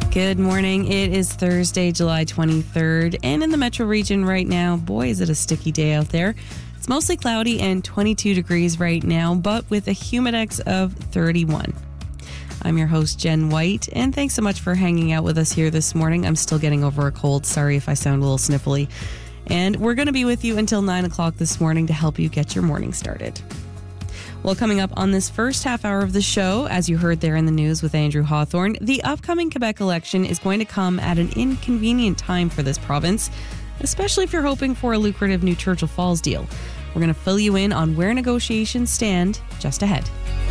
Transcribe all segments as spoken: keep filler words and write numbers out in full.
Good morning. It is Thursday, July twenty-third, and in the metro region right now, boy, is it a sticky day out there. It's mostly cloudy and twenty-two degrees right now, but with a humidex of thirty-one. I'm your host, Jen White, and thanks so much for hanging out with us here this morning. I'm still getting over a cold. Sorry if I sound a little sniffly. And we're going to be with you until nine o'clock this morning to help you get your morning started. Well, coming up on this first half hour of the show, as you heard there in the news with Andrew Hawthorne, the upcoming Quebec election is going to come at an inconvenient time for this province, especially if you're hoping for a lucrative new Churchill Falls deal. We're going to fill you in on where negotiations stand just ahead.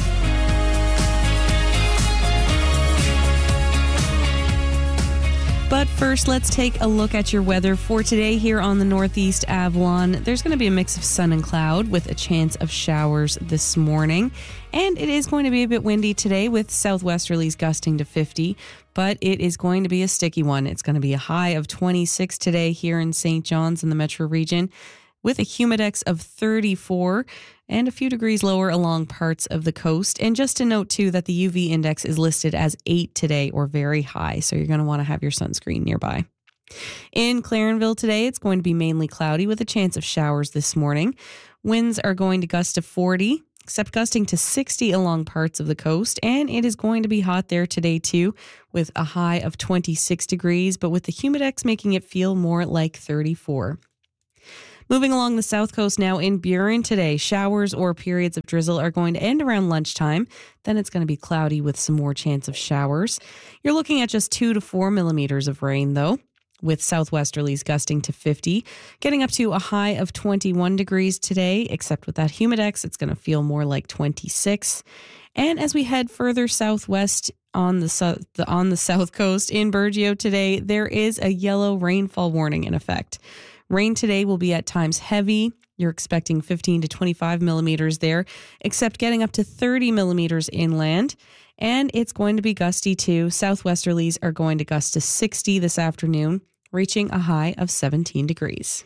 But first, let's take a look at your weather for today here on the Northeast Avalon. There's going to be a mix of sun and cloud with a chance of showers this morning. And it is going to be a bit windy today with southwesterlies gusting to fifty, but it is going to be a sticky one. It's going to be a high of twenty-six today here in Saint John's in the metro region with a humidex of thirty-four and a few degrees lower along parts of the coast. And just to note, too, that the U V index is listed as eight today or very high, so you're going to want to have your sunscreen nearby. In Clarenville today, it's going to be mainly cloudy with a chance of showers this morning. Winds are going to gust to forty, except gusting to sixty along parts of the coast, and it is going to be hot there today, too, with a high of twenty-six degrees, but with the humidex making it feel more like thirty-four. Moving along the south coast now in Burin today, showers or periods of drizzle are going to end around lunchtime. Then it's going to be cloudy with some more chance of showers. You're looking at just two to four millimeters of rain, though, with southwesterlies gusting to fifty, getting up to a high of twenty-one degrees today, except with that humidex, it's going to feel more like twenty-six. And as we head further southwest on the, su- the on the south coast in Burgeo today, there is a yellow rainfall warning in effect. Rain today will be at times heavy. You're expecting fifteen to twenty-five millimeters there, except getting up to thirty millimeters inland. And it's going to be gusty too. Southwesterlies are going to gust to sixty this afternoon, reaching a high of seventeen degrees.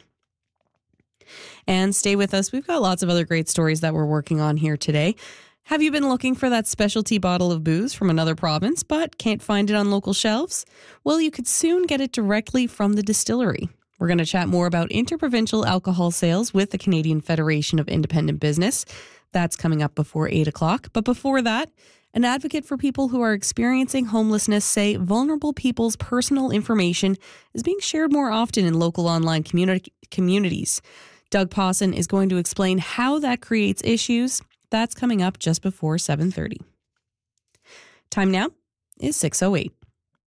And stay with us. We've got lots of other great stories that we're working on here today. Have you been looking for that specialty bottle of booze from another province, but can't find it on local shelves? Well, you could soon get it directly from the distillery. We're going to chat more about interprovincial alcohol sales with the Canadian Federation of Independent Business. That's coming up before eight o'clock. But before that, an advocate for people who are experiencing homelessness say vulnerable people's personal information is being shared more often in local online communi- communities. Doug Pawson is going to explain how that creates issues. That's coming up just before seven thirty. Time now is six oh eight.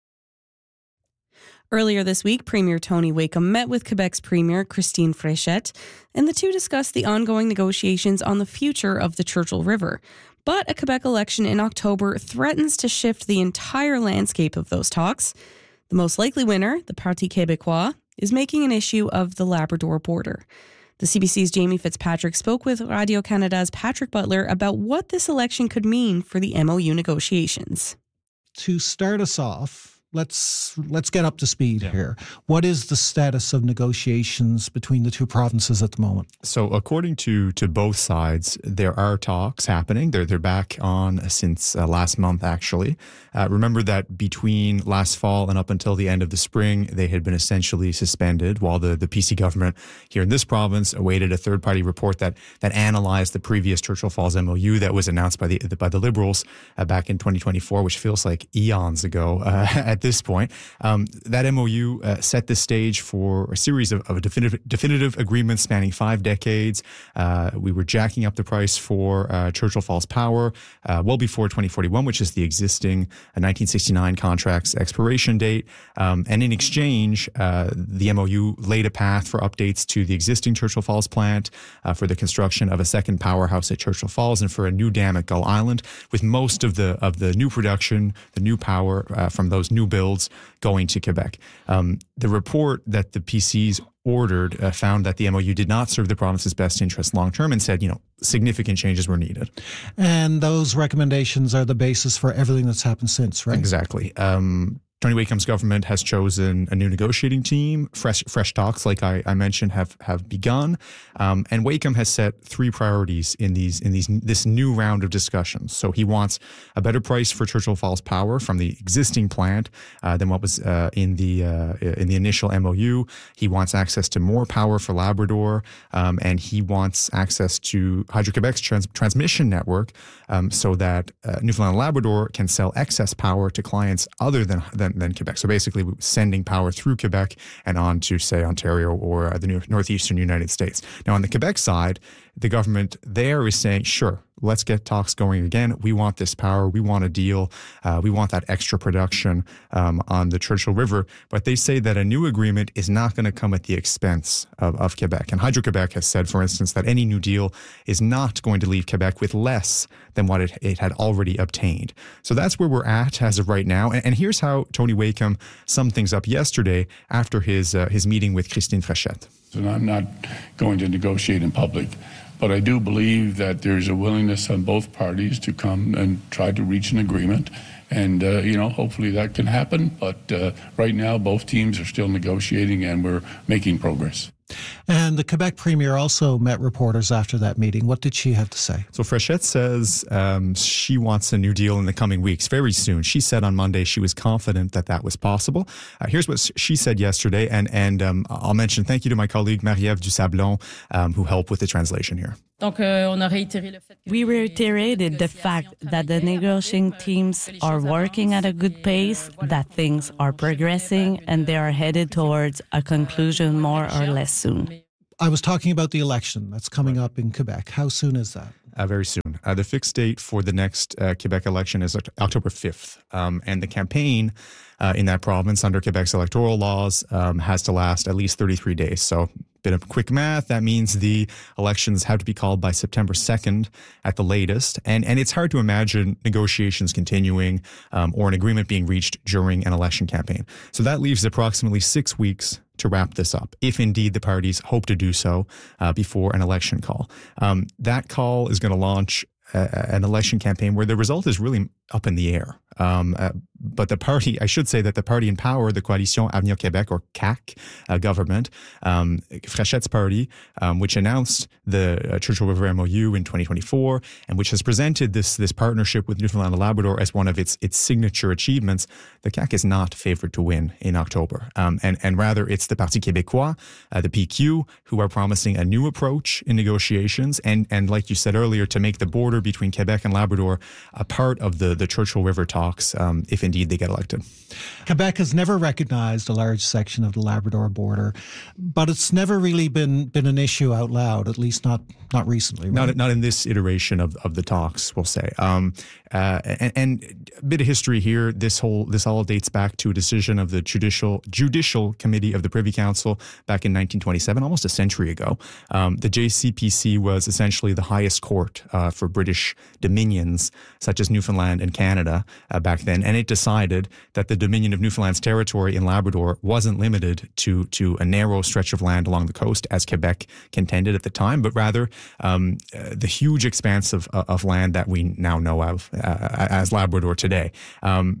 Earlier this week, Premier Tony Wakeham met with Quebec's Premier Christine Fréchette, and the two discussed the ongoing negotiations on the future of the Churchill River. But a Quebec election in October threatens to shift the entire landscape of those talks. The most likely winner, the Parti Québécois, is making an issue of the Labrador border. The C B C's Jamie Fitzpatrick spoke with Radio-Canada's Patrick Butler about what this election could mean for the M O U negotiations. To start us off, Let's let's get up to speed yeah. here. What is the status of negotiations between the two provinces at the moment? So according to, to both sides, there are talks happening. They're, they're back on since uh, last month, actually. Uh, remember that between last fall and up until the end of the spring, they had been essentially suspended while the, the P C government here in this province awaited a third-party report that that analyzed the previous Churchill Falls M O U that was announced by the, by the Liberals uh, back in twenty twenty-four, which feels like eons ago uh, at this point. Um, that M O U uh, set the stage for a series of, of definitive, definitive agreements spanning five decades. Uh, we were jacking up the price for uh, Churchill Falls Power uh, well before twenty forty-one, which is the existing uh, nineteen sixty-nine contract's expiration date. Um, and in exchange, uh, the M O U laid a path for updates to the existing Churchill Falls plant, uh, for the construction of a second powerhouse at Churchill Falls, and for a new dam at Gull Island, with most of the of the new production, the new power uh, from those new builds going to Quebec. Um, the report that the P Cs ordered uh, found that the M O U did not serve the province's best interest long term and said, you know, significant changes were needed. And those recommendations are the basis for everything that's happened since, right? Exactly. Um, Tony Wakeham's government has chosen a new negotiating team. Fresh, fresh talks, like I, I mentioned, have have begun, um, and Wakeham has set three priorities in these in these this new round of discussions. So he wants a better price for Churchill Falls Power from the existing plant uh, than what was uh, in the uh, in the initial M O U. He wants access to more power for Labrador, um, and he wants access to Hydro-Quebec's trans- transmission network, um, so that uh, Newfoundland and Labrador can sell excess power to clients other than, than Than, Quebec. So basically sending power through Quebec and on to, say, Ontario or the northeastern United States. Now, on the Quebec side, the government there is saying, sure, let's get talks going again. We want this power. We want a deal. Uh, we want that extra production um, on the Churchill River. But they say that a new agreement is not going to come at the expense of, of Quebec. And Hydro-Quebec has said, for instance, that any new deal is not going to leave Quebec with less than what it, it had already obtained. So that's where we're at as of right now. And, and here's how Tony Wakeham summed things up yesterday after his, uh, his meeting with Christine Frechette. And I'm not going to negotiate in public. But I do believe that there's a willingness on both parties to come and try to reach an agreement. And, uh, you know, hopefully that can happen. But uh, right now, both teams are still negotiating and we're making progress. And the Quebec Premier also met reporters after that meeting. What did she have to say? So Frechette says um, she wants a new deal in the coming weeks, very soon. She said on Monday she was confident that that was possible. Uh, here's what she said yesterday, and, and um, I'll mention thank you to my colleague Marie-Ève Dusablon, um, who helped with the translation here. We reiterated the fact that the negotiating teams are working at a good pace, that things are progressing, and they are headed towards a conclusion more or less soon. I was talking about the election that's coming up in Quebec. How soon is that? Uh, very soon. Uh, the fixed date for the next uh, Quebec election is October fifth. Um, and the campaign uh, in that province under Quebec's electoral laws um, has to last at least thirty-three days. So bit of quick math, that means the elections have to be called by September second at the latest. And and it's hard to imagine negotiations continuing um, or an agreement being reached during an election campaign. So that leaves approximately six weeks to wrap this up, if indeed the parties hope to do so uh, before an election call. Um, that call is going to launch uh, an election campaign where the result is really up in the air. Um, uh, but the party, I should say that the party in power, the Coalition Avenir Québec, or C A Q uh, government, um, Frechette's party, um, which announced the uh, Churchill River M O U in twenty twenty-four, and which has presented this this partnership with Newfoundland and Labrador as one of its its signature achievements, the C A Q is not favored to win in October. Um, and, and rather, it's the Parti Québécois, uh, the P Q, who are promising a new approach in negotiations, and, and like you said earlier, to make the border between Quebec and Labrador a part of the, the Churchill River talks, um, if indeed they get elected. Quebec has never recognized a large section of the Labrador border, but it's never really been been an issue out loud, at least not not recently. Right? Not not in this iteration of, of the talks, we'll say. Um, uh, and, and a bit of history here. This whole this all dates back to a decision of the Judicial Judicial Committee of the Privy Council back in nineteen twenty-seven, almost a century ago. Um, the J C P C was essentially the highest court uh, for British dominions, such as Newfoundland and Canada uh, back then, and it decided that the Dominion of Newfoundland's territory in Labrador wasn't limited to to a narrow stretch of land along the coast, as Quebec contended at the time, but rather um, uh, the huge expanse of, of land that we now know of uh, as Labrador today. Um,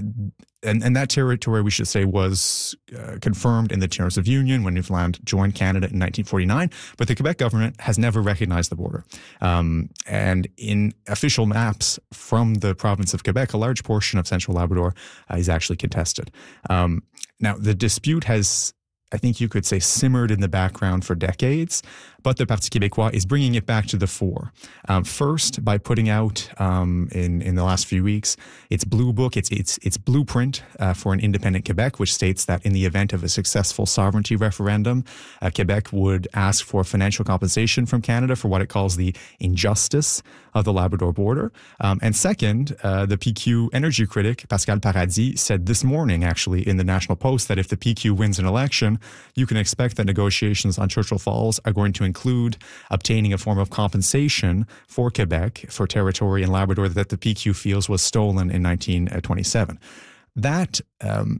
And, and that territory, we should say, was uh, confirmed in the Terms of Union when Newfoundland joined Canada in nineteen forty-nine. But the Quebec government has never recognized the border. Um, and in official maps from the province of Quebec, a large portion of Central Labrador uh, is actually contested. Um, now, the dispute has, I think you could say, simmered in the background for decades, but the Parti Québécois is bringing it back to the fore. Um, first, by putting out um, in in the last few weeks its blue book, its its its blueprint uh, for an independent Quebec, which states that in the event of a successful sovereignty referendum, uh, Quebec would ask for financial compensation from Canada for what it calls the injustice of the Labrador border. Um, and second, uh, the P Q energy critic Pascal Paradis said this morning, actually, in the National Post, that if the P Q wins an election, you can expect that negotiations on Churchill Falls are going to include obtaining a form of compensation for Quebec for territory in Labrador that the P Q feels was stolen in nineteen twenty-seven. That um,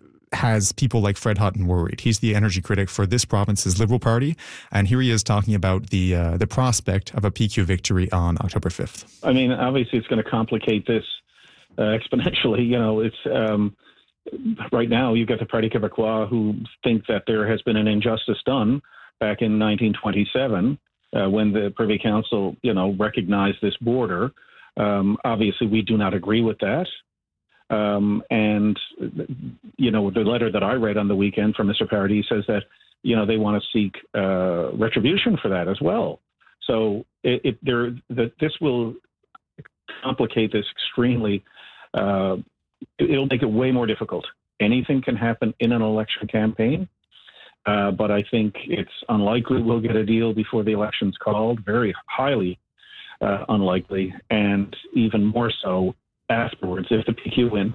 has people like Fred Hutton worried. He's the energy critic for this province's Liberal Party, and here he is talking about the uh, the prospect of a P Q victory on October fifth. I mean, obviously it's going to complicate this uh, exponentially. You know, it's um, right now, you've got the Parti Québécois who think that there has been an injustice done back in nineteen twenty-seven uh, when the Privy Council, you know, recognized this border. Um, obviously, we do not agree with that. Um, and, you know, the letter that I read on the weekend from Mister Paradis says that, you know, they want to seek uh, retribution for that as well. So it, it there that this will complicate this extremely. Uh, it'll make it way more difficult. Anything can happen in an election campaign, uh, but I think it's unlikely we'll get a deal before the election's called. Very highly uh, unlikely, and even more so afterwards if the P Q win.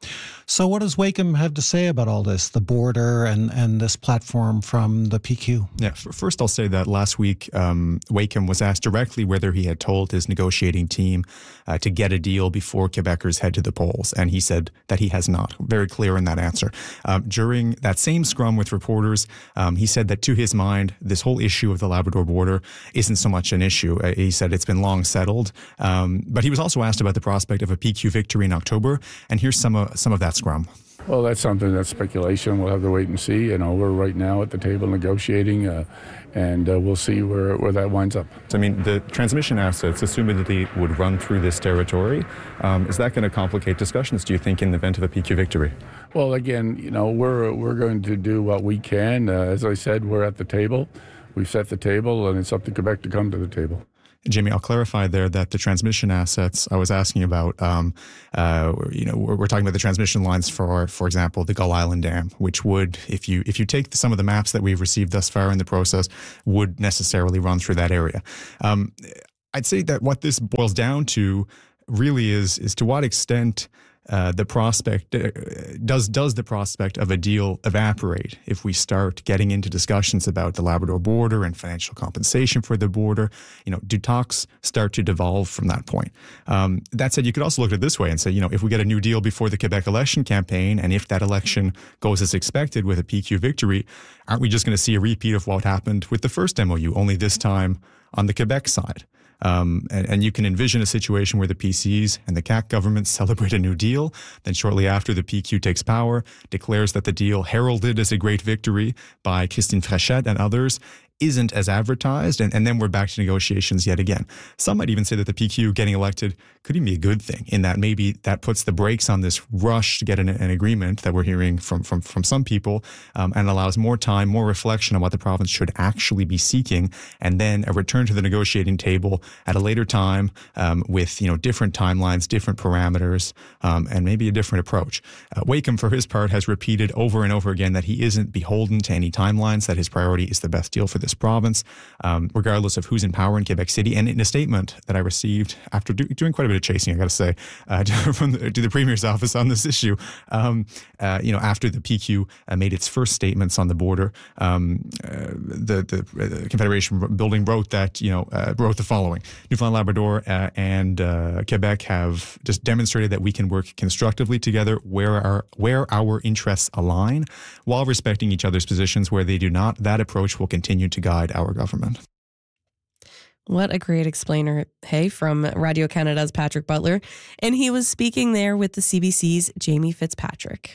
So what does Wakeham have to say about all this, the border and, and this platform from the P Q? Yeah, first I'll say that last week um, Wakeham was asked directly whether he had told his negotiating team uh, to get a deal before Quebecers head to the polls, and he said that he has not. Very clear in that answer. Um, during that same scrum with reporters, um, he said that to his mind, this whole issue of the Labrador border isn't so much an issue. Uh, he said it's been long settled, um, but he was also asked about the prospect of a P Q victory in October, and here's some of, some of that scrum. Well, that's something that's speculation. We'll have to wait and see. You know, we're right now at the table negotiating, uh, and uh, we'll see where, where that winds up. So, I mean, the transmission assets, assuming that they would run through this territory, um, is that going to complicate discussions, do you think, in the event of a P Q victory? Well, again, you know, we're we're going to do what we can. Uh, as I said, we're at the table. We've set the table, and it's up to Quebec to come to the table. Jimmy, I'll clarify there that the transmission assets I was asking about, um, uh, you know, we're, we're talking about the transmission lines for, for example, the Gull Island Dam, which would, if you if you take some of the maps that we've received thus far in the process, would necessarily run through that area. Um, I'd say that what this boils down to really is is to what extent Uh, the prospect uh, does does the prospect of a deal evaporate if we start getting into discussions about the Labrador border and financial compensation for the border? You know, do talks start to devolve from that point? Um, that said, you could also look at it this way and say, you know, if we get a new deal before the Quebec election campaign, and if that election goes as expected with a P Q victory, aren't we just going to see a repeat of what happened with the first M O U, only this time on the Quebec side? Um, and, and you can envision a situation where the P Cs and the C A Q governments celebrate a new deal. Then shortly after, the P Q takes power, declares that the deal, heralded as a great victory by Christine Frechette and others, isn't as advertised, and, and then we're back to negotiations yet again. Some might even say that the P Q getting elected could even be a good thing, in that maybe that puts the brakes on this rush to get an, an agreement that we're hearing from from, from some people, um, and allows more time, more reflection on what the province should actually be seeking, and then a return to the negotiating table at a later time um, with, you know, different timelines, different parameters, um, and maybe a different approach. Uh, Wakeham, for his part, has repeated over and over again that he isn't beholden to any timelines, that his priority is the best deal for this province, um, regardless of who's in power in Quebec City. And in a statement that I received after do, doing quite a bit of chasing, I got to say, uh, to, from the, to the Premier's office on this issue, um, uh, you know, after the P Q uh, made its first statements on the border, um, uh, the, the, the Confederation building wrote that, you know, uh, wrote the following: Newfoundland, Labrador, uh, and uh, Quebec have just demonstrated that we can work constructively together where our where our interests align, while respecting each other's positions where they do not. That approach will continue to guide our government. What a great explainer, hey, from Radio Canada's Patrick Butler. And he was speaking there with the C B C's Jamie Fitzpatrick.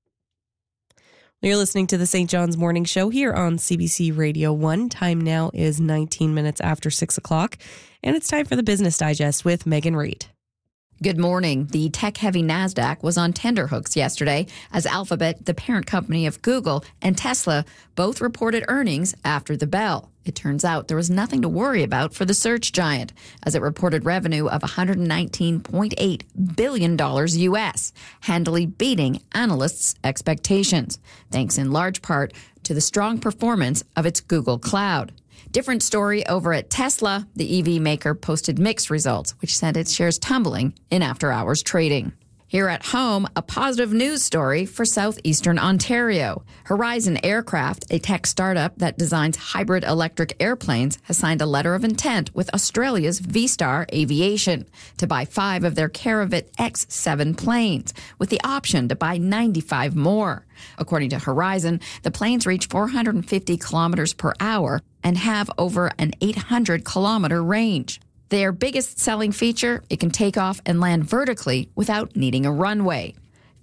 You're listening to the Saint John's Morning Show here on C B C Radio one. Time now is nineteen minutes after six o'clock, and it's time for the Business Digest with Megan Reid. Good morning. The tech-heavy NASDAQ was on tenterhooks yesterday as Alphabet, the parent company of Google, and Tesla both reported earnings after the bell. It turns out there was nothing to worry about for the search giant, as it reported revenue of one hundred nineteen point eight billion dollars U S, handily beating analysts' expectations, thanks in large part to the strong performance of its Google Cloud. Different story over at Tesla. The E V maker posted mixed results, which sent its shares tumbling in after-hours trading. Here at home, a positive news story for southeastern Ontario. Horizon Aircraft, a tech startup that designs hybrid electric airplanes, has signed a letter of intent with Australia's V-Star Aviation to buy five of their Caravit X seven planes, with the option to buy ninety-five more. According to Horizon, the planes reach four hundred fifty kilometers per hour and have over an eight hundred kilometer range. Their biggest selling feature, it can take off and land vertically without needing a runway.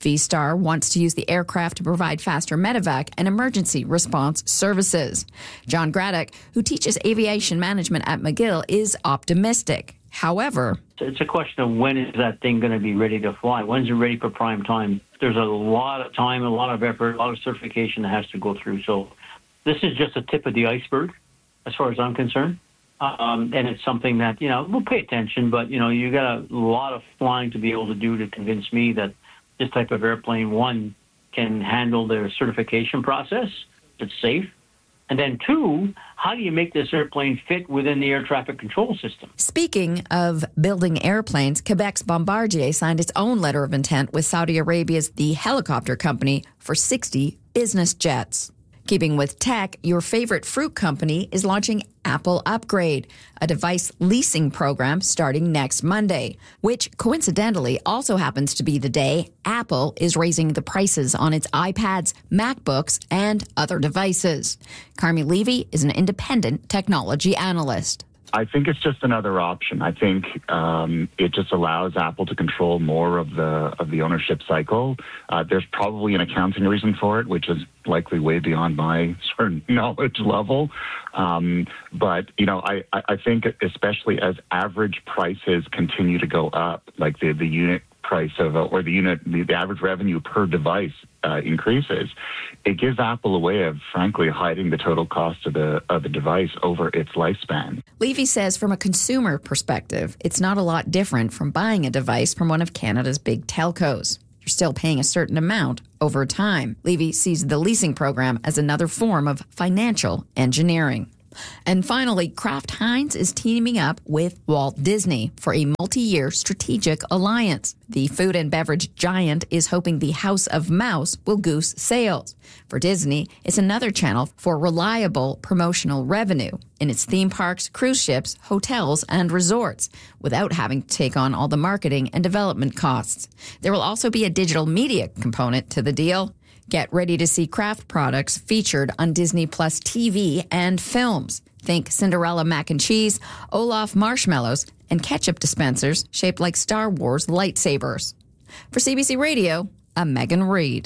V-Star wants to use the aircraft to provide faster medevac and emergency response services. John Graddock, who teaches aviation management at McGill, is optimistic. However, it's a question of when is that thing going to be ready to fly? When's it ready for prime time? There's a lot of time, a lot of effort, a lot of certification that has to go through. So this is just a tip of the iceberg, as far as I'm concerned. Um, and it's something that, you know, we'll pay attention, but, you know, you got a lot of flying to be able to do to convince me that this type of airplane, one, can handle their certification process, it's safe. And then two, how do you make this airplane fit within the air traffic control system? Speaking of building airplanes, Quebec's Bombardier signed its own letter of intent with Saudi Arabia's The Helicopter Company for sixty business jets. Keeping with tech, your favorite fruit company is launching Apple Upgrade, a device leasing program starting next Monday, which coincidentally also happens to be the day Apple is raising the prices on its iPads, MacBooks, and other devices. Carmi Levy is an independent technology analyst. I think it's just another option. I think um, it just allows Apple to control more of the of the ownership cycle. Uh, there's probably an accounting reason for it, which is likely way beyond my sort of knowledge level. Um, but, you know, I, I think especially as average prices continue to go up, like the, the unit price of, or the unit, the, the average revenue per device uh, increases, it gives Apple a way of, frankly, hiding the total cost of the of the device over its lifespan. Levy says from a consumer perspective, it's not a lot different from buying a device from one of Canada's big telcos. You're still paying a certain amount over time. Levy sees the leasing program as another form of financial engineering. And finally, Kraft Heinz is teaming up with Walt Disney for a multi-year strategic alliance. The food and beverage giant is hoping the House of Mouse will goose sales. For Disney, it's another channel for reliable promotional revenue in its theme parks, cruise ships, hotels, and resorts, without having to take on all the marketing and development costs. There will also be a digital media component to the deal. Get ready to see Kraft products featured on Disney Plus T V and films. Think Cinderella mac and cheese, Olaf marshmallows, and ketchup dispensers shaped like Star Wars lightsabers. For C B C Radio, I'm Megan Reid.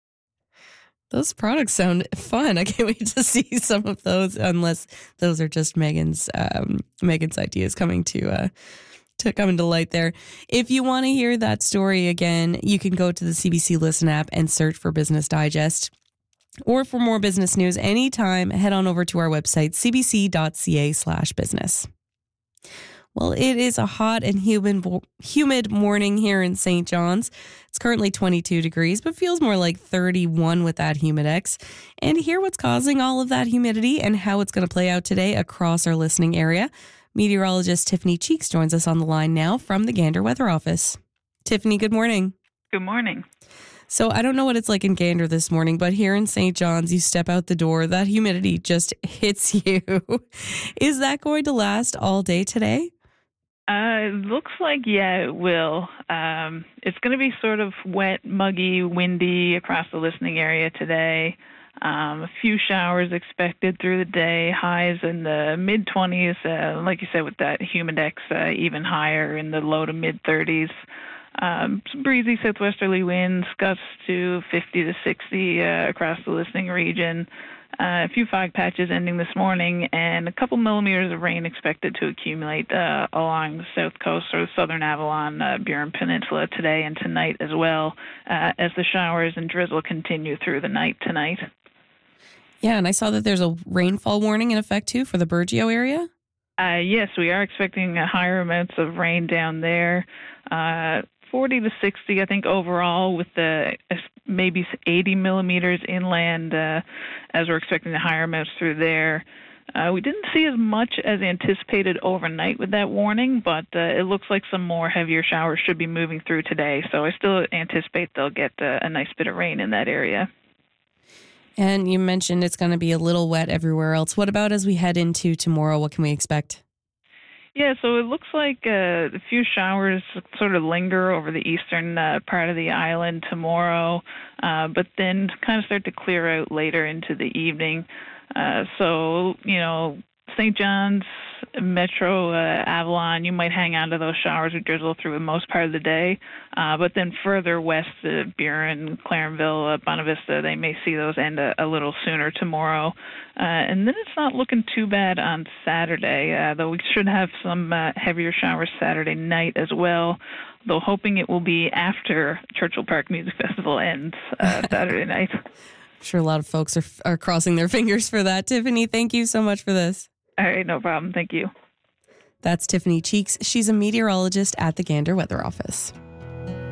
Those products sound fun. I can't wait to see some of those, unless those are just Megan's um, Megan's ideas coming to uh, to come into light there. If you want to hear that story again, you can go to the C B C Listen app and search for Business Digest. Or for more business news anytime, head on over to our website, cbc.ca slash business. Well, it is a hot and humid, humid morning here in Saint John's. It's currently twenty-two degrees, but feels more like thirty-one with that humidex. And to hear what's causing all of that humidity and how it's going to play out today across our listening area, meteorologist Tiffany Cheeks joins us on the line now from the Gander Weather Office. Tiffany, good morning. Good morning. So I don't know what it's like in Gander this morning, but here in Saint John's, you step out the door, that humidity just hits you. Is that going to last all day today? Uh, it looks like, yeah, it will. Um, it's going to be sort of wet, muggy, windy across the listening area today. Um, a few showers expected through the day, highs in the mid-twenties, uh, like you said, with that humidex uh, even higher in the low to mid-thirties. Um, some breezy southwesterly winds, gusts to fifty to sixty uh, across the listening region. Uh, a few fog patches ending this morning, and a couple millimeters of rain expected to accumulate uh, along the south coast or the southern Avalon, uh, Burin Peninsula today and tonight as well, uh, as the showers and drizzle continue through the night tonight. Yeah, and I saw that there's a rainfall warning in effect, too, for the Burgeo area? Uh, yes, we are expecting uh, higher amounts of rain down there. Uh, forty to sixty, I think, overall, with the uh, maybe eighty millimeters inland, uh, as we're expecting the higher amounts through there. Uh, we didn't see as much as anticipated overnight with that warning, but uh, it looks like some more heavier showers should be moving through today. So I still anticipate they'll get uh, a nice bit of rain in that area. And you mentioned it's going to be a little wet everywhere else. What about as we head into tomorrow? What can we expect? Yeah, so it looks like uh, a few showers sort of linger over the eastern uh, part of the island tomorrow, uh, but then kind of start to clear out later into the evening. Uh, so, you know, Saint John's, Metro, uh, Avalon, you might hang on to those showers or drizzle through most part of the day. Uh, but then further west, uh, Burin, Clarenville, uh, Bonavista, they may see those end a, a little sooner tomorrow. Uh, and then it's not looking too bad on Saturday, uh, though we should have some uh, heavier showers Saturday night as well, though hoping it will be after Churchill Park Music Festival ends uh, Saturday night. I'm sure a lot of folks are, are crossing their fingers for that. Tiffany, thank you so much for this. All right, no problem. Thank you. That's Tiffany Cheeks. She's a meteorologist at the Gander Weather Office.